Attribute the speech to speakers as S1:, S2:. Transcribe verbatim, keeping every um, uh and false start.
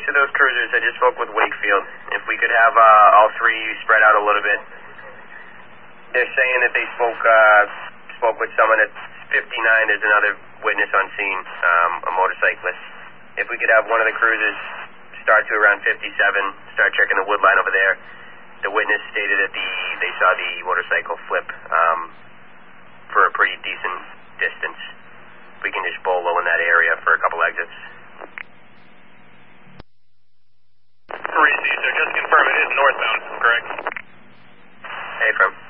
S1: case of those cruisers, I just spoke with Wakefield. If we could have uh, all three spread out a little bit. They're saying that they spoke uh, spoke with someone at fifty-nine. There's another witness on scene, um, a motorcyclist. If we could have one of the cruisers start to around fifty-seven, start checking the wood line over there. The witness stated that the they saw the motorcycle flip um, for a pretty decent distance. We can just bolo in that area for a couple exits.
S2: three C, so just confirm it is northbound, correct?
S1: Hey, from.